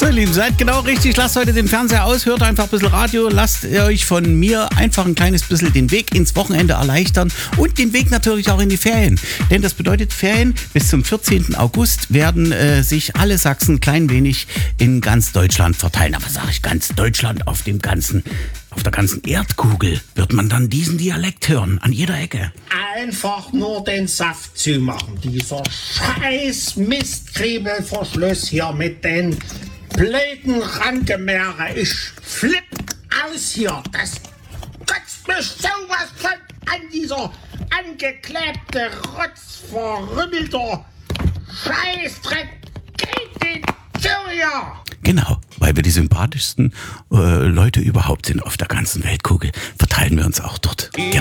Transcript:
So, ihr Lieben, seid genau richtig. Lasst heute den Fernseher aus, hört einfach ein bisschen Radio. Lasst euch von mir einfach ein kleines bisschen den Weg ins Wochenende erleichtern und den Weg natürlich auch in die Ferien. Denn das bedeutet Ferien. Bis zum 14. August werden sich alle Sachsen klein wenig in ganz Deutschland verteilen. Aber sage ich ganz Deutschland, auf der ganzen Erdkugel wird man dann diesen Dialekt hören, an jeder Ecke. Einfach nur den Saft zu machen. Dieser scheiß Mistkriebelverschluss hier mit den blöden Rankemeere. Ich flipp aus hier. Das kotzt mich sowas von an, dieser angeklebte, rotzverrümmelter Scheißdreck. Geht den zu hier! Genau, weil wir die sympathischsten Leute überhaupt sind auf der ganzen Weltkugel, verteilen wir uns auch dort. Gerne.